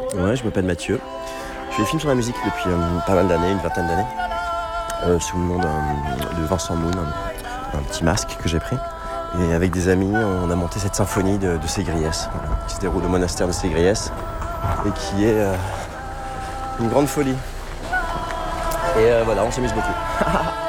Ouais, je m'appelle Mathieu. Je fais des films sur la musique depuis pas mal d'années, une vingtaine d'années, sous le nom de Vincent Moon, un petit masque que j'ai pris. Et avec des amis, on a monté cette symphonie de Ségriès, voilà, qui se déroule au monastère de Ségriès et qui est une grande folie. Et voilà, on s'amuse beaucoup.